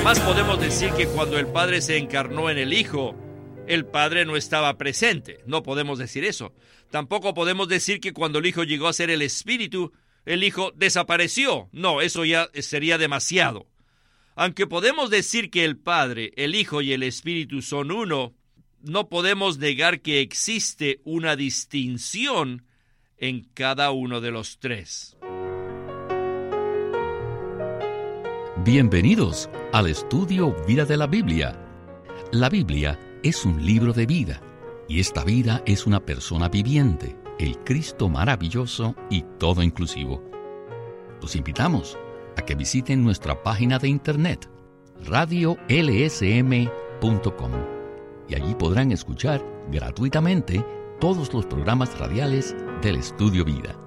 Jamás podemos decir que cuando el Padre se encarnó en el Hijo, el Padre no estaba presente. No podemos decir eso. Tampoco podemos decir que cuando el Hijo llegó a ser el Espíritu, el Hijo desapareció. No, eso ya sería demasiado. Aunque podemos decir que el Padre, el Hijo y el Espíritu son uno, no podemos negar que existe una distinción en cada uno de los tres. Bienvenidos al estudio Vida de la Biblia. La Biblia es un libro de vida, y esta vida es una persona viviente, el Cristo maravilloso y todo inclusivo. Los invitamos a que visiten nuestra página de internet, radiolsm.com, y allí podrán escuchar gratuitamente todos los programas radiales del Estudio Vida.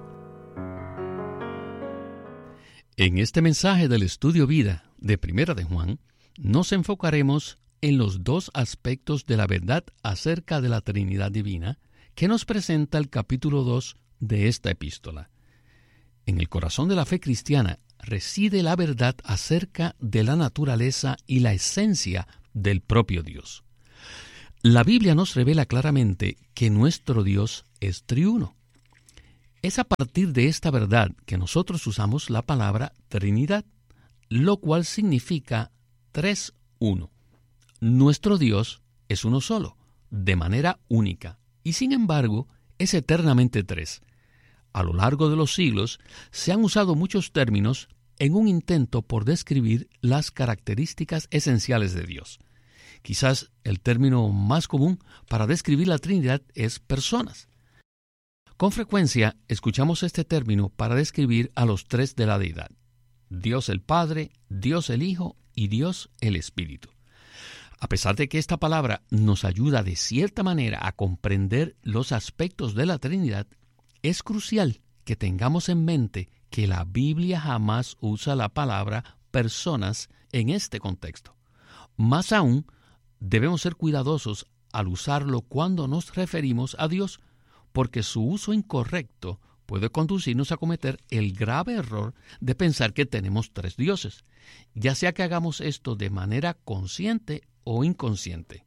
En este mensaje del Estudio Vida de Primera de Juan, nos enfocaremos en los dos aspectos de la verdad acerca de la Trinidad Divina que nos presenta el capítulo 2 de esta epístola. En el corazón de la fe cristiana reside la verdad acerca de la naturaleza y la esencia del propio Dios. La Biblia nos revela claramente que nuestro Dios es triuno. Es a partir de esta verdad que nosotros usamos la palabra Trinidad, lo cual significa 3-1. Nuestro Dios es uno solo, de manera única, y sin embargo es eternamente tres. A lo largo de los siglos se han usado muchos términos en un intento por describir las características esenciales de Dios. Quizás el término más común para describir la Trinidad es personas. Con frecuencia escuchamos este término para describir a los tres de la deidad: Dios el Padre, Dios el Hijo y Dios el Espíritu. A pesar de que esta palabra nos ayuda de cierta manera a comprender los aspectos de la Trinidad, es crucial que tengamos en mente que la Biblia jamás usa la palabra personas en este contexto. Más aún, debemos ser cuidadosos al usarlo cuando nos referimos a Dios, porque su uso incorrecto puede conducirnos a cometer el grave error de pensar que tenemos tres dioses, ya sea que hagamos esto de manera consciente o inconsciente.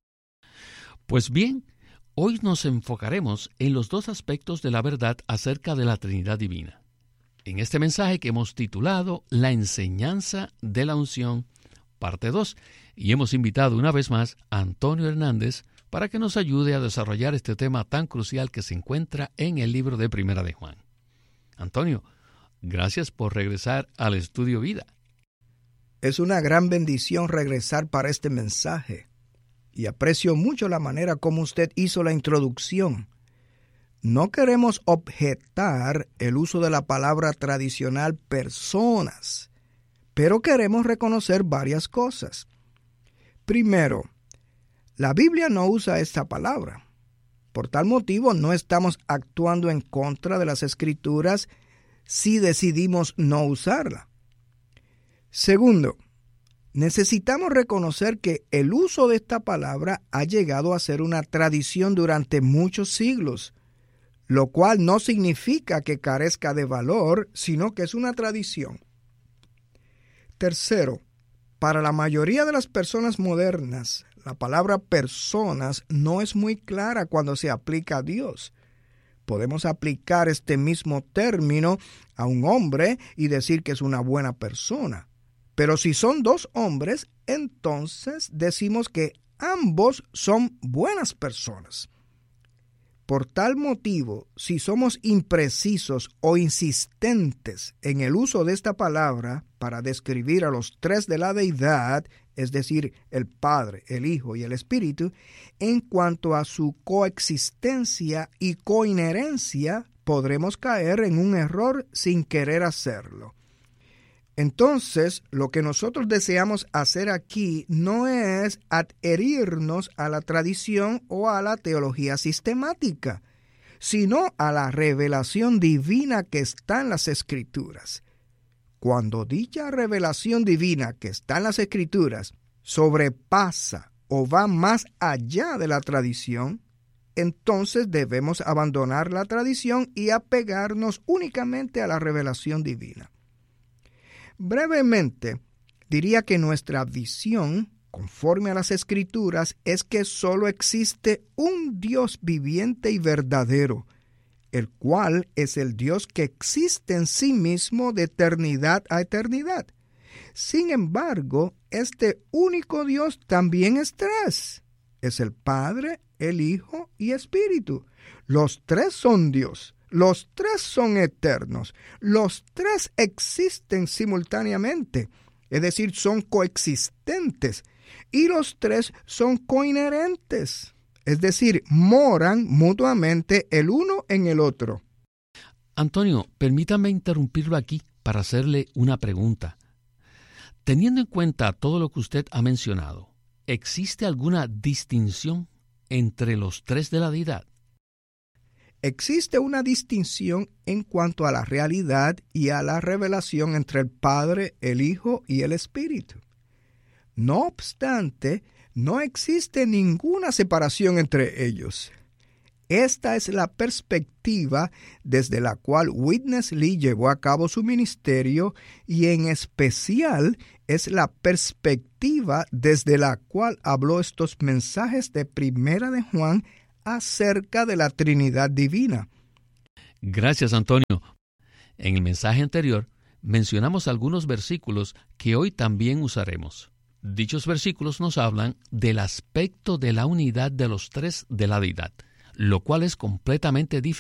Pues bien, hoy nos enfocaremos en los dos aspectos de la verdad acerca de la Trinidad Divina, en este mensaje que hemos titulado La enseñanza de la unción, parte 2, y hemos invitado una vez más a Antonio Hernández para que nos ayude a desarrollar este tema tan crucial que se encuentra en el libro de Primera de Juan. Antonio, gracias por regresar al Estudio Vida. Es una gran bendición regresar para este mensaje, y aprecio mucho la manera como usted hizo la introducción. No queremos objetar el uso de la palabra tradicional personas, pero queremos reconocer varias cosas. Primero, la Biblia no usa esta palabra. Por tal motivo, no estamos actuando en contra de las Escrituras si decidimos no usarla. Segundo, necesitamos reconocer que el uso de esta palabra ha llegado a ser una tradición durante muchos siglos, lo cual no significa que carezca de valor, sino que es una tradición. Tercero, para la mayoría de las personas modernas, la palabra personas no es muy clara cuando se aplica a Dios. Podemos aplicar este mismo término a un hombre y decir que es una buena persona. Pero si son dos hombres, entonces decimos que ambos son buenas personas. Por tal motivo, si somos imprecisos o insistentes en el uso de esta palabra para describir a los tres de la deidad, es decir, el Padre, el Hijo y el Espíritu, en cuanto a su coexistencia y coinherencia, podremos caer en un error sin querer hacerlo. Entonces, lo que nosotros deseamos hacer aquí no es adherirnos a la tradición o a la teología sistemática, sino a la revelación divina que está en las Escrituras. Cuando dicha revelación divina que está en las Escrituras sobrepasa o va más allá de la tradición, entonces debemos abandonar la tradición y apegarnos únicamente a la revelación divina. Brevemente, Diría que nuestra visión, conforme a las Escrituras, es que solo existe un Dios viviente y verdadero, el cual es el Dios que existe en sí mismo de eternidad a eternidad. Sin embargo, este único Dios también es tres. Es el Padre, el Hijo y Espíritu. Los tres son Dios. Los tres son eternos. Los tres existen simultáneamente. Es decir, son coexistentes. Y los tres son coinherentes. Es decir, moran mutuamente el uno en el otro. Antonio, permítame interrumpirlo aquí para hacerle una pregunta. Teniendo en cuenta todo lo que usted ha mencionado, ¿existe alguna distinción entre los tres de la deidad? Existe una distinción en cuanto a la realidad y a la revelación entre el Padre, el Hijo y el Espíritu. No obstante, no existe ninguna separación entre ellos. Esta es la perspectiva desde la cual Witness Lee llevó a cabo su ministerio y en especial es la perspectiva desde la cual habló estos mensajes de Primera de Juan acerca de la Trinidad Divina. Gracias, Antonio. En el mensaje anterior mencionamos algunos versículos que hoy también usaremos. Dichos versículos nos hablan del aspecto de la unidad de los tres de la deidad, lo cual es completamente diferente